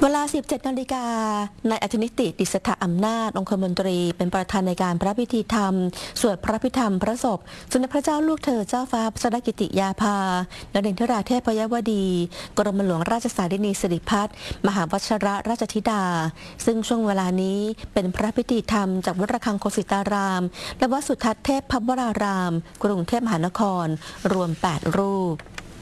เวลา 17 นาฬิกานายอธินิติ ดิษฐอำนาจ องคมนตรีเป็นประธานในการพระพิธีธรรมสวดพระพิธรรมพระศพสมเด็จพระเจ้าลูกเธอเจ้าฟ้าพัชรกิติยาภานเรนทราเทพยวดีกรมหลวงราชสารินีสิริพัฒน์มหาวชิรราชธิดาซึ่งช่วงเวลานี้เป็นพระพิธีธรรมจากวัดระฆังโคสิตารามและวัดสุทัศน์เทพพวรารามกรุงเทพมหานครรวม 8 รูป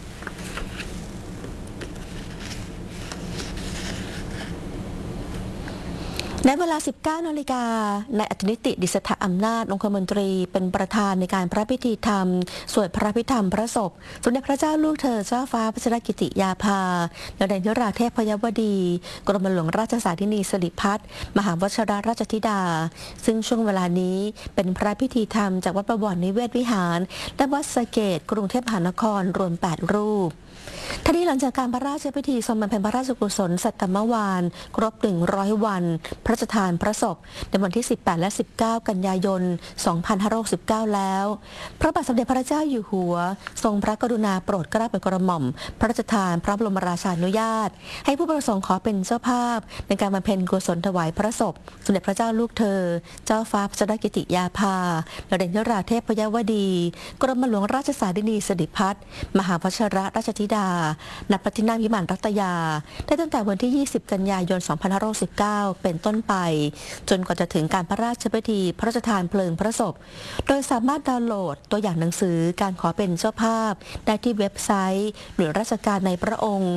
ในเวลา 19 นาฬิกานายอธินิติ ดิษฐอำนาจ องคมนตรีเป็นประธานในการพระพิธีธรรมสวดพระพิธรรมพระศพสมเด็จพระเจ้าลูกเธอเจ้าฟ้าพัชรกิติยาภานเรนทราเทพยวดีกรมหลวงราชสารินีสิริพัฒน์มหาวชิรราชธิดาซึ่งช่วงเวลานี้เป็นพระพิธีธรรมจากวัดประวรนิเวศวิหารและวัดสะเกษกรุงเทพมหานครรวม 8 รูปทันทีหลังจากการพระราชพิธีทรงบำเพ็ญพระราชกุศลสัตตมวานครบ 100 วันพระราชทานพระศพในวันที่ 18 และ 19 กันยายน 2569 แล้วพระบาทสมเด็จพระเจ้าอยู่หัวทรงพระกรุณาโปรดเกล้าโปรดกระหม่อมพระราชทานพระบรมราชานุญาตให้ผู้ประสงค์ขอเป็นเจ้าภาพในการบำเพ็ญกุศลถวายพระศพสมเด็จพระเจ้าลูกเธอเจ้าฟ้าพัชรกิติยาภานเรนทราเทพยวดีกรมหลวงราชสารินีสิริพัฒน์มหาวชิรราชธิดาณ พระที่นั่งวิมานรัตยาได้ตั้งแต่วันที่ 20 กันยายน 2519 เป็นต้นไปจนกว่าจะถึงการพระราชพิธีพระราชทานเพลิงพระศพโดยสามารถดาวน์โหลดตัวอย่างหนังสือการขอเป็นเจ้าภาพได้ที่เว็บไซต์หน่วยราชการในพระองค์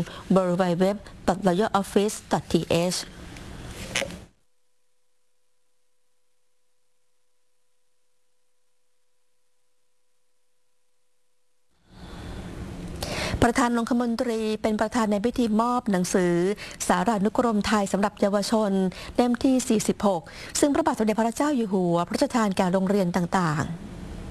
www.royaloffice.thประธานองคมนตรีเป็นประธานในพิธีมอบหนังสือสารานุกรมไทยสำหรับเยาวชนเล่มที่ 46 ซึ่งพระบาทสมเด็จพระเจ้าอยู่หัวพระราชทานแก่โรงเรียนต่างๆ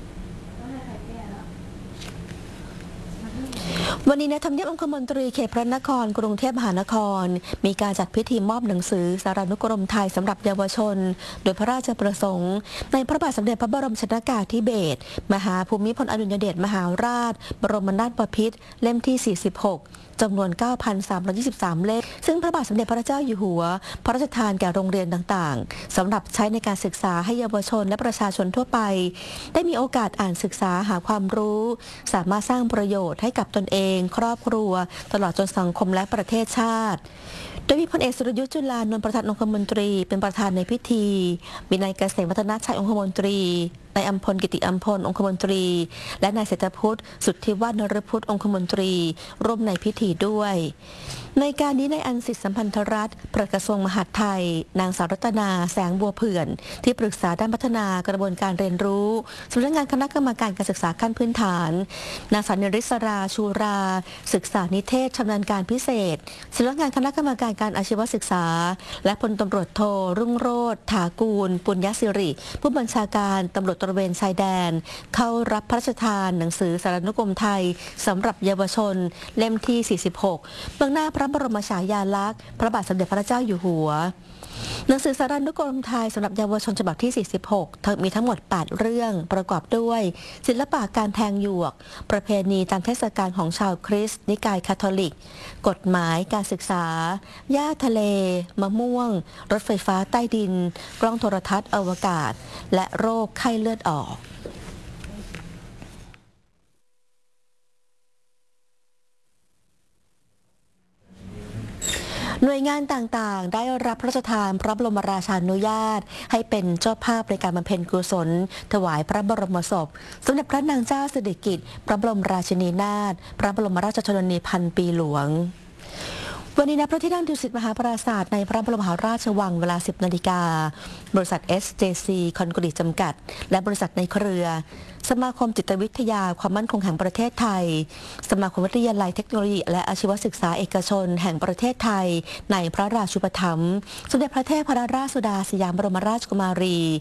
วันนี้ในทำเนียบองคมนตรีเขตพระนครกรุงเทพมหานครมีการจัดพิธีมอบหนังสือสารานุกรมไทยสำหรับเยาวชนโดยพระราชประสงค์ในพระบาทสมเด็จพระบรมชนกาธิเบศรมหาภูมิพลอดุลยเดชมหาราชบรมนาถบพิตรเล่มที่ 46 จำนวน 9,323 เล่มซึ่งพระบาทสมเด็จพระเจ้าอยู่หัวพระราชทานแก่โรงเรียนต่างๆสำหรับใช้ในการศึกษาให้เยาวชนและประชาชนทั่วไปได้มีโอกาสอ่านศึกษาหาความรู้สามารถสร้างประโยชน์ให้กับตนเองครอบครัวตลอดจนสังคมและประเทศชาติโดยมีพลเอกสุรยุทธ์จุลานนท์ประธานองคมนตรีเป็นประธานในพิธีมีนายเกษมวัฒนชัยองคมนตรีนายอัมพลกิติอัมพลองคมนตรีและนายเศรษฐพุทธสุทธิวาฒนฤพุทธองคมนตรีร่วมในพิธีด้วยในการนี้นายอันสิทธิสัมพันธรัตน์ปลัดกระทรวงมหาดไทยนางสาวรัตนาแสงบัวเผื่อนที่ปรึกษาด้านพัฒนากระบวนการเรียนรู้สำนักงานคณะกรรมการการศึกษาขั้นพื้นฐานนางสาวนิริศราชูราศึกษานิเทศชำนาญการพิเศษสำนักงานคณะกรรมการการอาชีวศึกษาและพลตำรวจโทรุ่งโรจน์ถากูลปุญญสิริผู้บัญชาการตำรวจตระเวนชายแดนเข้ารับพระราชทานหนังสือสารานุกรมไทยสำหรับเยาวชนเล่มที่ 46 เบื้องหน้าพระบรมฉายาลักษณ์พระบาทสมเด็จพระเจ้าอยู่หัวหนังสือสารานุกรมไทยสำหรับเยาวชนฉบับที่ 46 มีทั้งหมด 8 เรื่องประกอบด้วยศิลปะการแทงหยวกประเพณีตามเทศกาลของชาวคริสต์นิกายคาทอลิกกฎหมายการศึกษาหญ้าทะเลมะม่วงรถไฟฟ้าใต้ดินกล้องโทรทัศน์อวกาศและโรคไข้เลือดออกหน่วยงานต่างๆได้รับพระราชทานพระบรมราชานุญาตให้เป็นเจ้าภาพในการบำเพ็ญกุศลถวายพระบรมศพสมเด็จพระนางเจ้าสิริกิติ์พระบรมราชินีนาถพระบรมราชชนนีพันปีหลวงวันนี้ณพระที่นั่งดุสิตมหาปราสาทในพระบรมมหาราชวังเวลา 10 นาฬิกาบริษัท SJC คอนกรีตจำกัดและบริษัทในเครือสมาคมจิตวิทยาความมั่นคงแห่งประเทศไทยสมาคมวิทยาลัยเทคโนโลยีและอาชีวศึกษาเอกชนแห่งประเทศไทยในพระราชูปถัมภ์สมเด็จพระเทพรัตนราชสุดาสยามบรมราชกุมารี